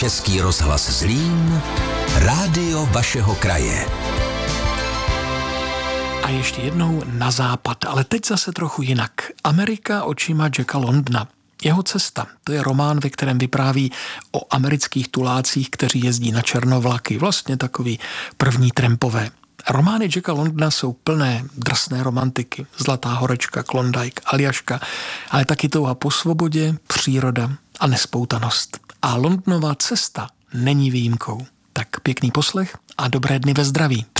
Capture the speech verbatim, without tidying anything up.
Český rozhlas Zlín, rádio vašeho kraje. A ještě jednou na západ, ale teď zase trochu jinak. Amerika očima Jacka Londona. Jeho cesta, to je román, ve kterém vypráví o amerických tulácích, kteří jezdí na černovlaky, vlastně takový první trampové. Romány Jacka Londona jsou plné drsné romantiky, Zlatá horečka, Klondike, Aljaška, ale taky touha po svobodě, příroda a nespoutanost. A Londonova cesta není výjimkou. Tak pěkný poslech a dobré dny ve zdraví.